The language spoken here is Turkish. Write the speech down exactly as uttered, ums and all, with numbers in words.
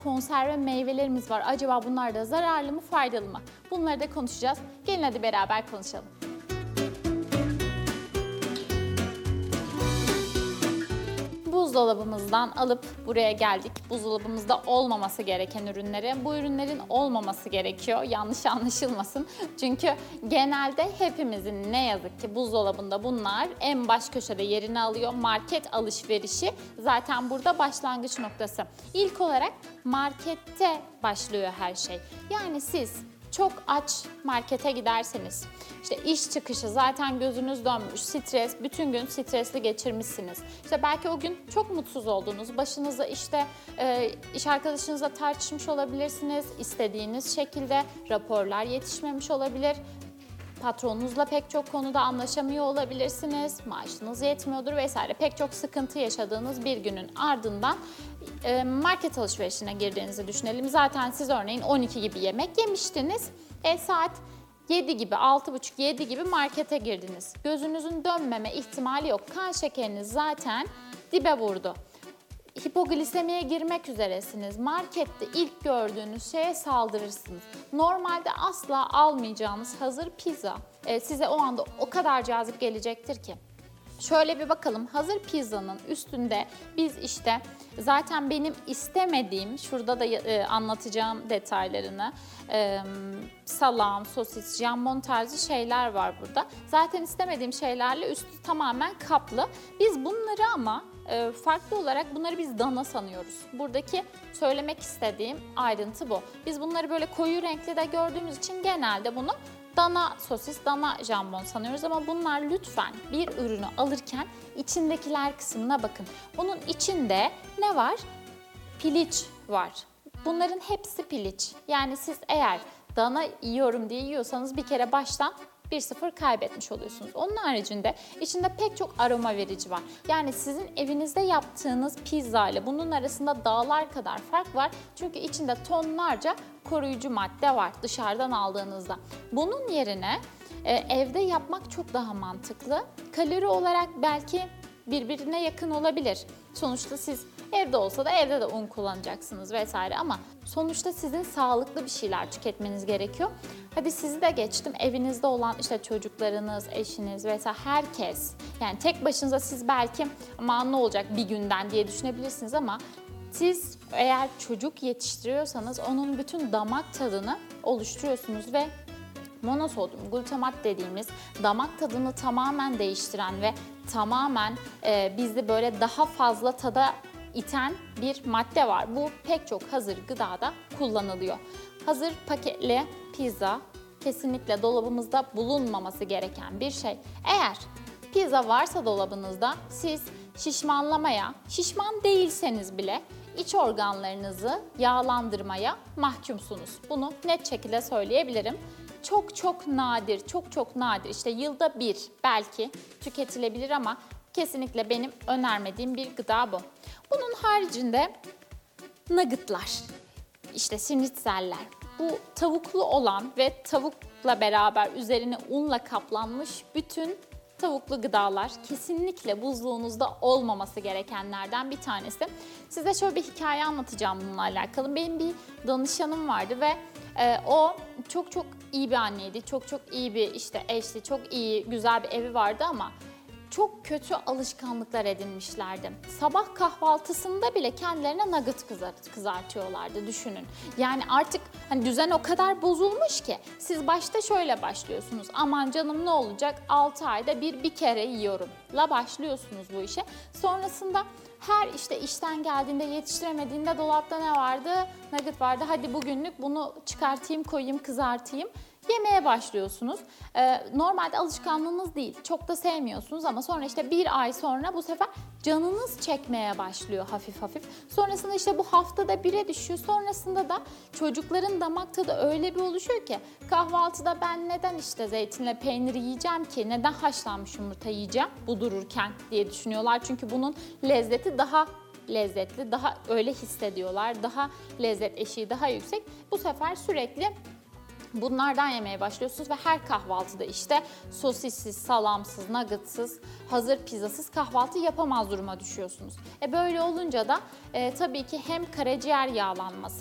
Konserve meyvelerimiz var. Acaba bunlar da zararlı mı, faydalı mı? Bunları da konuşacağız. Gelin hadi beraber konuşalım. Buzdolabımızdan alıp buraya geldik. Buzdolabımızda olmaması gereken ürünleri. Bu ürünlerin olmaması gerekiyor. Yanlış anlaşılmasın. Çünkü genelde hepimizin ne yazık ki buzdolabında bunlar en baş köşede yerini alıyor. Market alışverişi zaten burada başlangıç noktası. İlk olarak markette başlıyor her şey. Yani siz çok aç markete giderseniz, işte iş çıkışı zaten gözünüz dönmüş, stres, bütün gün stresli geçirmişsiniz. İşte belki o gün çok mutsuz oldunuz, başınıza işte e, iş arkadaşınızla tartışmış olabilirsiniz, istediğiniz şekilde raporlar yetişmemiş olabilir. Patronunuzla pek çok konuda anlaşamıyor olabilirsiniz, maaşınız yetmiyordur vesaire. Pek çok sıkıntı yaşadığınız bir günün ardından market alışverişine girdiğinizi düşünelim. Zaten siz örneğin on iki gibi yemek yemiştiniz. E saat yedi gibi, altı buçuk yedi gibi markete girdiniz. Gözünüzün dönmeme ihtimali yok. Kan şekeriniz zaten dibe vurdu. Hipoglisemiye girmek üzeresiniz. Markette ilk gördüğünüz şeye saldırırsınız. Normalde asla almayacağınız hazır pizza e, size o anda o kadar cazip gelecektir ki. Şöyle bir bakalım, hazır pizzanın üstünde biz işte zaten benim istemediğim, şurada da e, anlatacağım detaylarını, e, salam, sosis, jambon tarzı şeyler var burada. Zaten istemediğim şeylerle üstü tamamen kaplı. Biz bunları ama e, farklı olarak bunları biz dana sanıyoruz. Buradaki söylemek istediğim ayrıntı bu. Biz bunları böyle koyu renkli de gördüğümüz için genelde bunu dana sosis, dana jambon sanıyoruz ama bunlar lütfen bir ürünü alırken içindekiler kısmına bakın. Bunun içinde ne var? Piliç var. Bunların hepsi piliç. Yani siz eğer dana yiyorum diye yiyorsanız bir kere baştan bir sıfır kaybetmiş oluyorsunuz. Onun haricinde içinde pek çok aroma verici var. Yani sizin evinizde yaptığınız pizza ile bunun arasında dağlar kadar fark var. Çünkü içinde tonlarca koruyucu madde var dışarıdan aldığınızda. Bunun yerine e, evde yapmak çok daha mantıklı. Kalori olarak belki birbirine yakın olabilir. Sonuçta siz evde olsa da evde de un kullanacaksınız vesaire ama sonuçta sizin sağlıklı bir şeyler tüketmeniz gerekiyor. Hadi sizi de geçtim, evinizde olan işte çocuklarınız, eşiniz vesaire herkes, yani tek başınıza siz belki aman ne olacak bir günden diye düşünebilirsiniz ama siz eğer çocuk yetiştiriyorsanız onun bütün damak tadını oluşturuyorsunuz ve monosodyum glutamat dediğimiz damak tadını tamamen değiştiren ve tamamen e, bizi böyle daha fazla tada iten bir madde var. Bu pek çok hazır gıdada kullanılıyor. Hazır paketli pizza kesinlikle dolabımızda bulunmaması gereken bir şey. Eğer pizza varsa dolabınızda siz şişmanlamaya, şişman değilseniz bile iç organlarınızı yağlandırmaya mahkumsunuz. Bunu net şekilde söyleyebilirim. Çok çok nadir, çok çok nadir, işte yılda bir belki tüketilebilir ama kesinlikle benim önermediğim bir gıda bu. Bunun haricinde nuggetlar, işte şnitzeller, bu tavuklu olan ve tavukla beraber üzerine unla kaplanmış bütün tavuklu gıdalar kesinlikle buzluğunuzda olmaması gerekenlerden bir tanesi. Size şöyle bir hikaye anlatacağım bununla alakalı. Benim bir danışanım vardı ve e, o çok çok iyi bir anneydi, çok çok iyi bir işte eşti, çok iyi, güzel bir evi vardı ama çok kötü alışkanlıklar edinmişlerdi. Sabah kahvaltısında bile kendilerine nugget kızart kızartıyorlardı, düşünün. Yani artık hani düzen o kadar bozulmuş ki siz başta şöyle başlıyorsunuz. Aman canım ne olacak, altı ayda bir bir kere yiyorum la başlıyorsunuz bu işe. Sonrasında her işte işten geldiğinde yetiştiremediğinde dolapta ne vardı? Nugget vardı. Hadi bugünlük bunu çıkartayım, koyayım, kızartayım. Yemeye başlıyorsunuz. Ee, normalde alışkanlığınız değil, çok da sevmiyorsunuz ama sonra işte bir ay sonra bu sefer canınız çekmeye başlıyor hafif hafif. Sonrasında işte bu haftada bire düşüyor. Sonrasında da çocukların damak tadı öyle bir oluşuyor ki kahvaltıda ben neden işte zeytinle peynir yiyeceğim ki, neden haşlanmış yumurta yiyeceğim bu dururken diye düşünüyorlar. Çünkü bunun lezzeti daha lezzetli, daha öyle hissediyorlar, daha lezzet eşiği daha yüksek. Bu sefer sürekli Bunlardan yemeye başlıyorsunuz ve her kahvaltıda işte sosissiz, salamsız, nuggetsız, hazır pizzasız kahvaltı yapamaz duruma düşüyorsunuz. E böyle olunca da e, tabii ki hem karaciğer yağlanması,